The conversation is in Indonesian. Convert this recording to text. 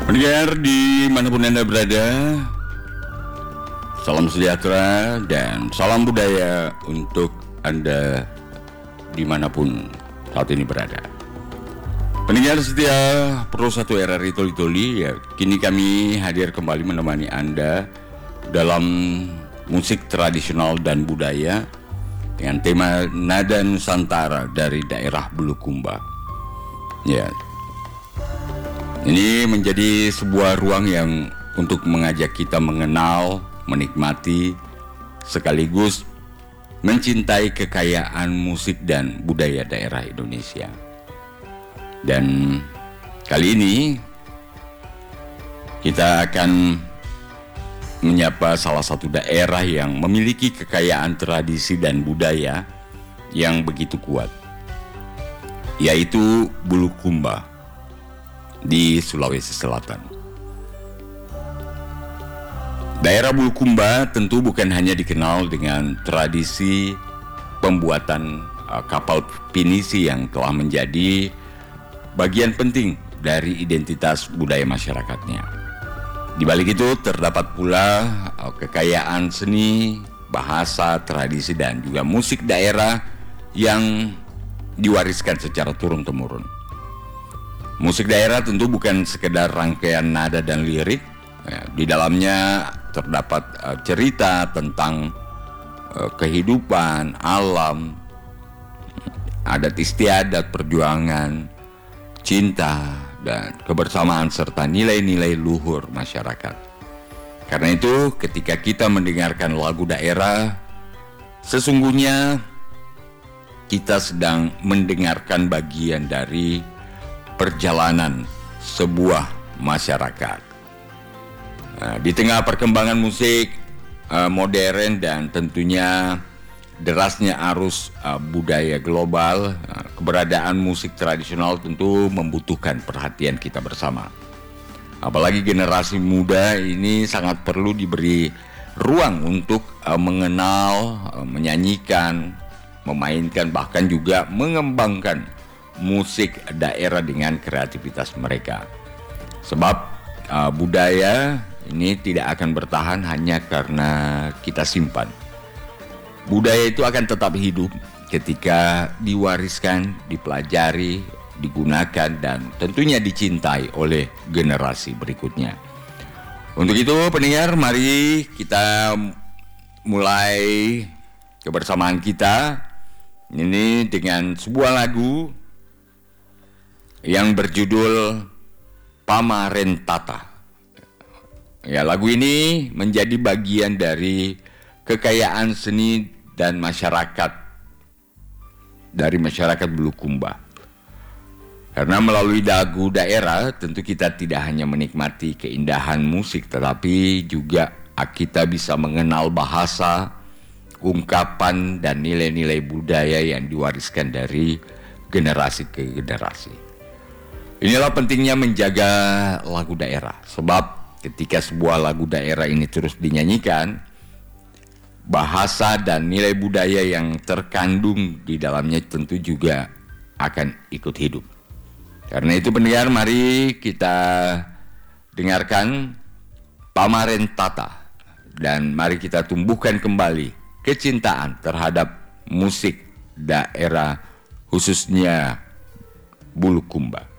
Pendengar dimanapun Anda berada, salam sejahtera dan salam budaya untuk Anda dimanapun saat ini berada. Pendengar setia Pro 1 RRI Toli-Toli, ya, kini kami hadir kembali menemani Anda dalam musik tradisional dan budaya dengan tema Nada Nusantara dari daerah Bulukumba. Ya, ini menjadi sebuah ruang yang untuk mengajak kita mengenal, menikmati, sekaligus mencintai kekayaan musik dan budaya daerah Indonesia. Dan kali ini kita akan menyapa salah satu daerah yang memiliki kekayaan tradisi dan budaya yang begitu kuat, yaitu Bulukumba di Sulawesi Selatan. Daerah Bulukumba tentu bukan hanya dikenal dengan tradisi pembuatan kapal pinisi yang telah menjadi bagian penting dari identitas budaya masyarakatnya. Di balik itu terdapat pula kekayaan seni, bahasa, tradisi, dan juga musik daerah yang diwariskan secara turun-temurun. Musik daerah tentu bukan sekedar rangkaian nada dan lirik. Di dalamnya terdapat cerita tentang kehidupan, alam, adat istiadat, perjuangan, cinta, dan kebersamaan serta nilai-nilai luhur masyarakat. Karena itu ketika kita mendengarkan lagu daerah, sesungguhnya kita sedang mendengarkan bagian dari perjalanan sebuah masyarakat. Di tengah perkembangan musik modern dan tentunya derasnya arus budaya global, keberadaan musik tradisional tentu membutuhkan perhatian kita bersama. Apalagi generasi muda ini sangat perlu diberi ruang untuk mengenal, menyanyikan, memainkan, bahkan juga mengembangkan musik daerah dengan kreativitas mereka. Sebab budaya ini tidak akan bertahan hanya karena kita simpan. Budaya itu akan tetap hidup ketika diwariskan, dipelajari, digunakan, dan tentunya dicintai oleh generasi berikutnya. Untuk itu pendengar, mari kita mulai kebersamaan kita ini dengan sebuah lagu yang berjudul Pamarentata. Ya, lagu ini menjadi bagian dari kekayaan seni dan masyarakat dari masyarakat Bulukumba. Karena melalui lagu daerah tentu kita tidak hanya menikmati keindahan musik, tetapi juga kita bisa mengenal bahasa, ungkapan, dan nilai-nilai budaya yang diwariskan dari generasi ke generasi. Inilah pentingnya menjaga lagu daerah, sebab ketika sebuah lagu daerah ini terus dinyanyikan, bahasa dan nilai budaya yang terkandung di dalamnya tentu juga akan ikut hidup. Karena itu pendengar, mari kita dengarkan Pamarentata dan mari kita tumbuhkan kembali kecintaan terhadap musik daerah, khususnya Bulukumba.